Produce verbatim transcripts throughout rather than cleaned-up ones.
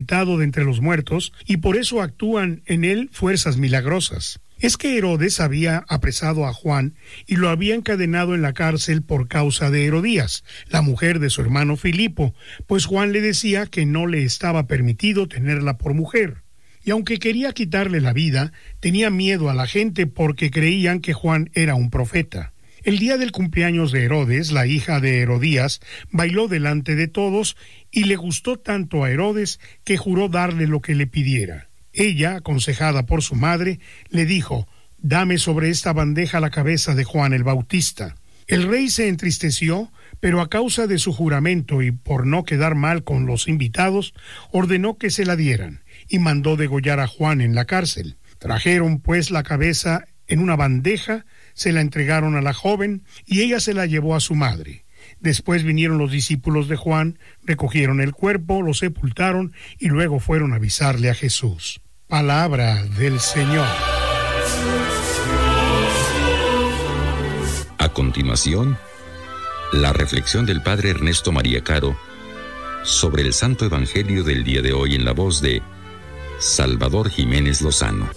resucitado de entre los muertos y por eso actúan en él fuerzas milagrosas. Es que Herodes había apresado a Juan y lo había encadenado en la cárcel por causa de Herodías, la mujer de su hermano Filipo, pues Juan le decía que no le estaba permitido tenerla por mujer. Y aunque quería quitarle la vida, tenía miedo a la gente porque creían que Juan era un profeta. El día del cumpleaños de Herodes, la hija de Herodías bailó delante de todos y le gustó tanto a Herodes que juró darle lo que le pidiera. Ella, aconsejada por su madre, le dijo: «Dame sobre esta bandeja la cabeza de Juan el Bautista». El rey se entristeció, pero a causa de su juramento y por no quedar mal con los invitados, ordenó que se la dieran y mandó degollar a Juan en la cárcel. Trajeron pues la cabeza en una bandeja, se la entregaron a la joven y ella se la llevó a su madre. Después vinieron los discípulos de Juan, recogieron el cuerpo, lo sepultaron y luego fueron a avisarle a Jesús. Palabra del Señor. A continuación, la reflexión del Padre Ernesto María Caro sobre el Santo Evangelio del día de hoy en la voz de Salvador Jiménez Lozano.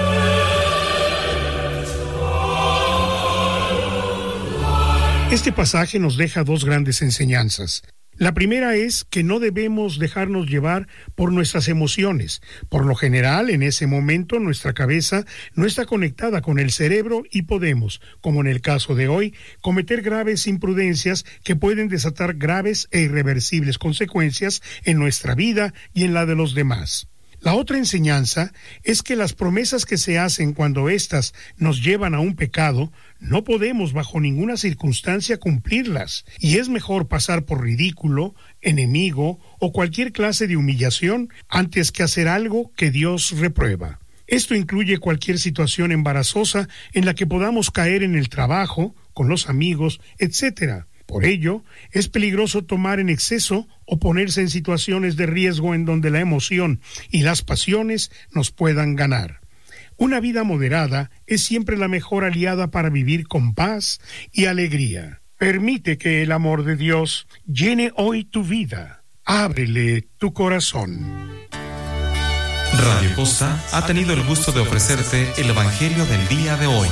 Este pasaje nos deja dos grandes enseñanzas. La primera es que no debemos dejarnos llevar por nuestras emociones. Por lo general, en ese momento, nuestra cabeza no está conectada con el cerebro y podemos, como en el caso de hoy, cometer graves imprudencias que pueden desatar graves e irreversibles consecuencias en nuestra vida y en la de los demás. La otra enseñanza es que las promesas que se hacen cuando éstas nos llevan a un pecado, no podemos bajo ninguna circunstancia cumplirlas, y es mejor pasar por ridículo, enemigo o cualquier clase de humillación antes que hacer algo que Dios reprueba. Esto incluye cualquier situación embarazosa en la que podamos caer en el trabajo, con los amigos, etcétera. Por ello, es peligroso tomar en exceso o ponerse en situaciones de riesgo en donde la emoción y las pasiones nos puedan ganar. Una vida moderada es siempre la mejor aliada para vivir con paz y alegría. Permite que el amor de Dios llene hoy tu vida. Ábrele tu corazón. Radio Costa ha tenido el gusto de ofrecerte el Evangelio del día de hoy.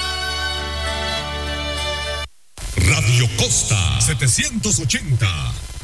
Radio Costa setecientos ochenta.